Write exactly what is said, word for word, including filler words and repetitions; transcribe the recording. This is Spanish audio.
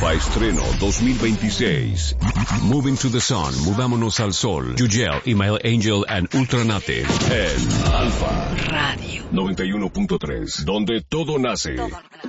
Alfa Estreno dos mil veintiséis. Moving to the Sun, Mudámonos al Sol. Yugel, Email Angel and Ultranate. En Alfa Radio noventa y uno punto tres, donde todo nace. Todo.